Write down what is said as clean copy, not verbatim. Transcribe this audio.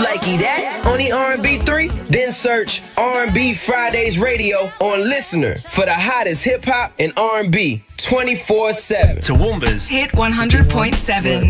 You likey that? On the R&B 3? Then search R&B Fridays Radio on Listener for the hottest hip-hop and R&B 24/7. Toowoomba's Hit 100.7.